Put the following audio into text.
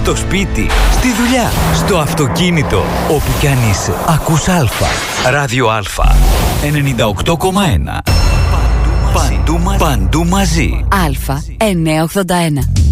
στο σπίτι, στη δουλειά, στο αυτοκίνητο, όπου κι αν είσαι. Ακούς Α. Ράδιο Α. 98,1. Παντού μαζί. Α. 981.